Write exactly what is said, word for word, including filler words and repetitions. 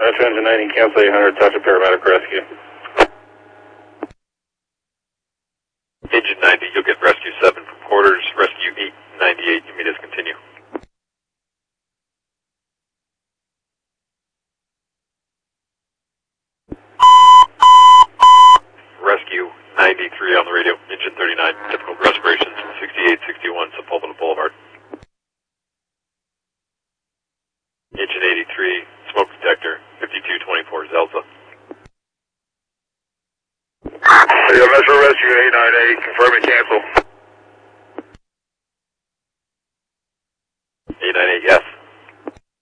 Metro Engine ninety, cancel eight hundred, touch a paramedic rescue. Engine ninety, you'll get rescue seven from quarters, rescue eight ninety-eight, you may discontinue. Rescue ninety-three on the radio, engine thirty-nine, typical respirations, sixty-eight sixty-one, Sepulveda Boulevard. Engine eighty-three, smoke detector, fifty-two twenty-four, Zelza. Yeah, Metro Rescue eight nine eight, confirming cancel.